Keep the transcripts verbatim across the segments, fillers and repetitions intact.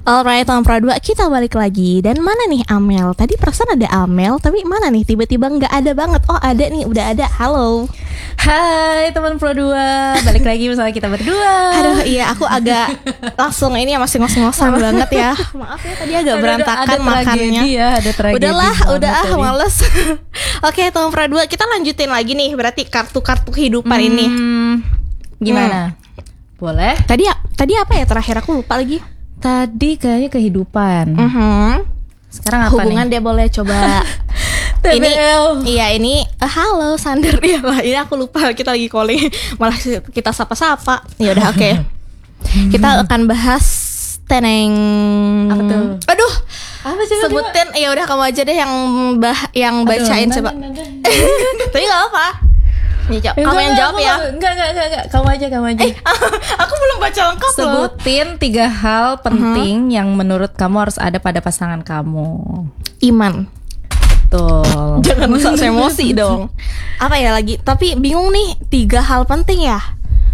Alright, tahun Pradua kita balik lagi. Dan mana nih Amel? Tadi perasaan ada Amel, tapi mana nih? Tiba-tiba nggak ada banget. Oh ada nih, udah ada. Halo. Hai teman Produa, balik lagi bersama kita berdua. Aduh iya, aku agak langsung ini ya masih ngos-ngosan banget ya. Maaf ya tadi agak berantakan ada, ada makannya. Ya, ada Udahlah, udah ah males. Oke, tahun Pradua kita lanjutin lagi nih. Berarti kartu-kartu kehidupan hmm, ini. Gimana? Hmm. Boleh? Tadi tadi apa ya terakhir, aku lupa lagi. Tadi kayaknya kehidupan. Uh-huh. Sekarang apa hubungan nih? Dia boleh coba. Ini iya ini uh, halo Sander ya lah. Ini aku lupa kita lagi calling. Malah kita sapa-sapa. Ya udah oke. Okay. Kita akan bahas teneng. Apa tuh? Aduh. Apa coba? Sebutin ya udah kamu aja deh yang bah yang bacain. Aduh, coba. Tapi enggak apa. Ya, jawab. Kamu yang jawab ya. Enggak, enggak, enggak, enggak. Kamu aja, kamu aja. Eh, aku belum baca lengkap loh. Sebutin tiga hal penting uh-huh. yang menurut kamu harus ada pada pasangan kamu. Iman. Betul. Jangan usah emosi dong. Apa ya lagi? Tapi bingung nih, tiga hal penting ya.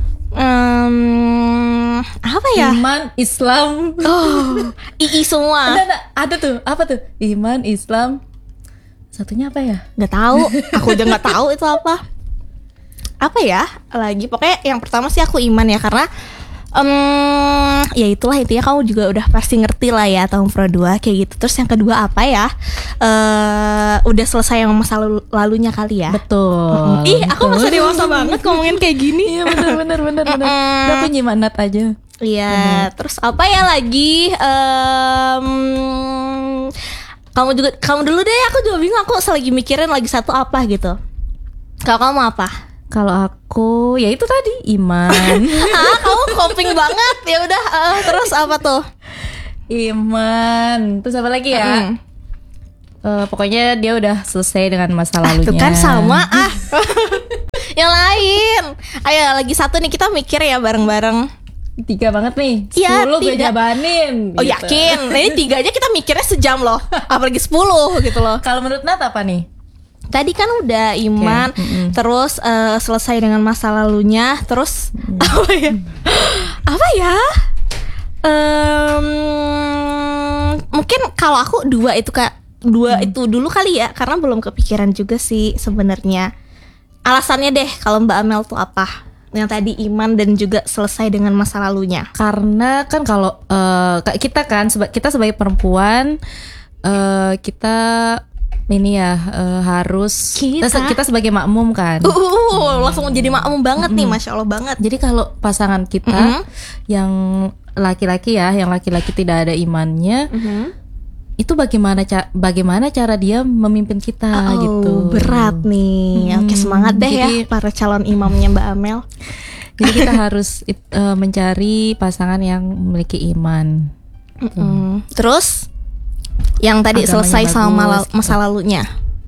Um, apa ya? Iman, Islam. Oh, ii semua. Ada, ada, ada tuh. Apa tuh? Iman, Islam. Satunya apa ya? Gak tahu. Aku udah nggak tahu itu apa. Apa ya lagi, pokoknya yang pertama sih aku iman ya, karena um, ya itulah intinya, kamu juga udah pasti ngerti lah ya tahun Pradua kayak gitu. Terus yang kedua apa ya, uh, udah selesai yang masa lalu, lalunya kali ya. Betul. Ih aku masa dewasa banget ngomongin kayak gini. Iya benar benar benar benar. Udah aku nyimanat aja. Iya. Terus apa ya lagi, um, kamu juga kamu dulu deh, aku juga bingung, aku lagi mikirin lagi satu apa gitu. Kalau kamu apa? Kalau aku ya itu tadi iman. Ah kamu coping banget. Ya udah uh, terus apa tuh? Iman. Terus apa lagi ya? Mm. Uh, pokoknya dia udah selesai dengan masa lalunya. Ah, itu kan sama ah. Yang lain. Ayo lagi satu nih, kita mikir ya bareng-bareng. Tiga banget nih. Ya, sepuluh gue jabanin. Oh gitu. Yakin? Nah, ini tiga aja kita mikirnya sejam loh. Apalagi sepuluh gitu loh. Kalau menurut Nat apa nih? Tadi kan udah iman, okay. mm-hmm. terus uh, selesai dengan masa lalunya, terus mm. apa ya? Apa ya? Um, mungkin kalau aku dua itu kak, dua mm. itu dulu kali ya, karena belum kepikiran juga sih sebenarnya. Alasannya deh, kalau Mbak Amel tuh apa? Yang tadi iman dan juga selesai dengan masa lalunya. Karena kan kalau uh, kita kan seba- kita sebagai perempuan, uh, kita ini ya uh, harus kita? kita sebagai makmum kan. Uh, uh, uh langsung jadi makmum banget mm-hmm. nih, masya Allah banget. Jadi kalau pasangan kita mm-hmm. yang laki-laki ya, yang laki-laki tidak ada imannya, mm-hmm. itu bagaimana ca- bagaimana cara dia memimpin kita oh, gitu. Berat nih. Hmm, Oke semangat deh jadi, ya para calon imamnya Mbak Amel. Jadi kita harus uh, mencari pasangan yang memiliki iman. Mm-hmm. Terus yang tadi agamanya selesai bagus, sama mal- masa lalunya,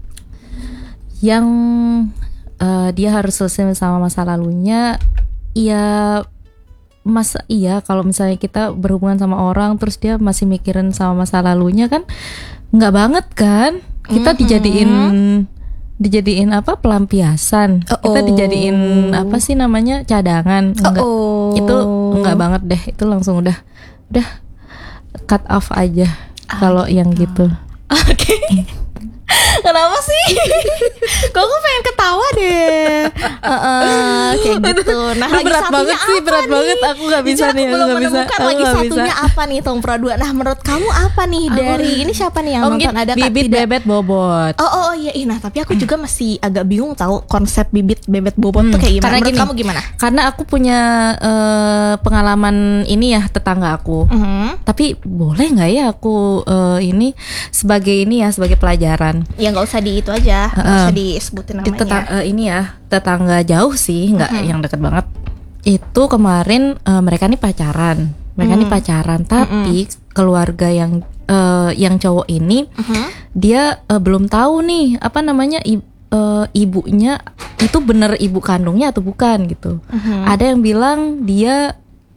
yang uh, dia harus selesai sama masa lalunya, ya masa iya kalau misalnya kita berhubungan sama orang terus dia masih mikirin sama masa lalunya kan nggak banget kan. Kita mm-hmm. dijadiin dijadiin apa pelampiasan, Uh-oh. kita dijadiin apa sih namanya cadangan, enggak. Uh-oh. Itu nggak banget deh, itu langsung udah udah cut off aja. Kalau ah, yang gitu. Oke. Okay. Kenapa sih? Kok aku pengen ketawa deh. Uh-uh, kayak gitu. Nah, lagi berat banget sih, berat nih? banget. Aku nggak bisa Jujur, nih. Aku belum gak menemukan bisa. lagi aku satunya bisa. apa nih tahun Pradua. Nah, menurut kamu apa nih dari ini siapa nih yang oh, nonton? Ada bibit tidak? Bebet Bobot. Oh, oh, oh iya. Nah, tapi aku juga masih agak bingung tahu konsep bibit bebet bobot hmm, tuh kayak gimana. Karena menurut gini, kamu gimana? Karena aku punya uh, pengalaman ini ya tetangga aku. Uh-huh. Tapi boleh nggak ya aku uh, ini sebagai ini ya sebagai pelajaran? Ya nggak usah di itu aja. Nggak uh, usah disebutin namanya. Tetang- uh, ini ya tetangga jauh sih, nggak uh-huh. yang deket banget. Itu kemarin uh, mereka nih pacaran, mereka uh-huh. nih pacaran, tapi uh-huh. keluarga yang uh, yang cowok ini uh-huh. dia uh, belum tahu nih apa namanya i- uh, ibunya itu bener ibu kandungnya atau bukan gitu. Uh-huh. Ada yang bilang dia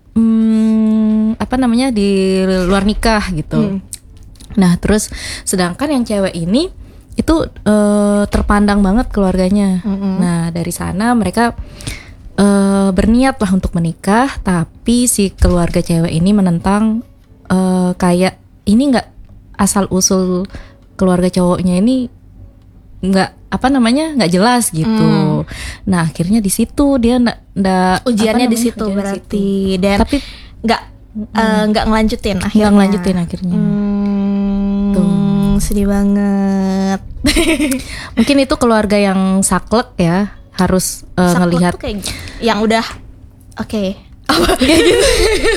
hmm, apa namanya di luar nikah gitu. Uh-huh. Nah terus sedangkan yang cewek ini itu uh, terpandang banget keluarganya. Uh-huh. Nah dari sana mereka Uh, berniat lah untuk menikah, tapi si keluarga cewek ini menentang uh, kayak ini nggak asal usul keluarga cowoknya ini nggak apa namanya nggak jelas gitu. Hmm. Nah akhirnya di situ dia ndak ndak ujiannya di situ berarti dan tapi nggak nggak hmm. uh, ngelanjutin akhirnya. Nggak ngelanjutin akhirnya. Hmm, Tuh. Sedih banget. Mungkin itu keluarga yang saklek ya harus uh, ngelihat tuh kayak yang udah oke. Okay. Kayak gitu.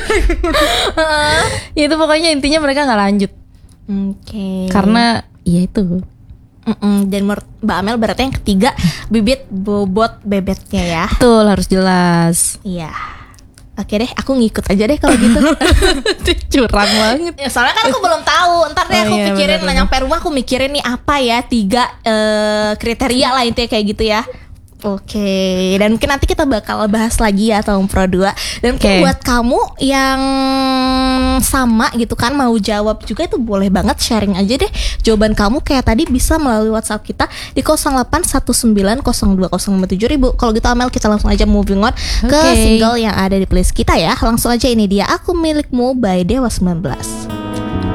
Ya itu pokoknya intinya mereka nggak lanjut. Oke. Okay. Karena ya itu. Mm-mm. Dan menurut Mbak Amel berarti yang ketiga bibit bobot bebeknya ya. Betul, harus jelas. Iya. Oke deh, aku ngikut aja deh kalau gitu. Curang banget. Ya, soalnya kan aku belum tahu. Ntar deh aku oh, iya, pikirin bener, nyampe rumah aku mikirin nih apa ya tiga uh, kriteria lah intinya kayak gitu ya. Oke, dan mungkin nanti kita bakal bahas lagi ya tahun Pro dua. Dan mungkin okay. buat kamu yang sama gitu kan mau jawab juga itu boleh banget sharing aja deh jawaban kamu kayak tadi bisa melalui WhatsApp kita di nol delapan satu sembilan nol dua nol lima tujuh ribu. Kalau gitu Amel kita langsung aja moving on okay. ke single yang ada di playlist kita ya. Langsung aja ini dia Aku Milikmu by Dewa sembilan belas.